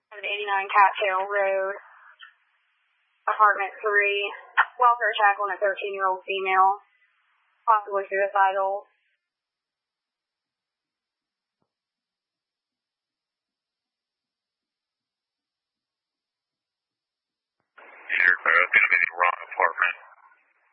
89 Cattail Road, apartment 3, welfare check on a 13-year-old female, possibly suicidal. Sure, that's going to be the wrong apartment.